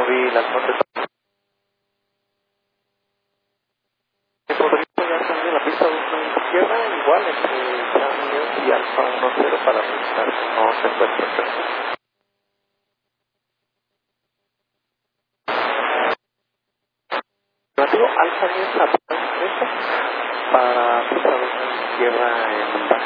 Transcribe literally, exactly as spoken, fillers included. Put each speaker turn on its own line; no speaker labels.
moví las notas. Podría pegar también la pista dos a la izquierda, igual entre Charlie y Alfa uno cero para revisar que no se encuentra cerca. Negativo, Alfa diez atrás, para pista dos a la izquierda en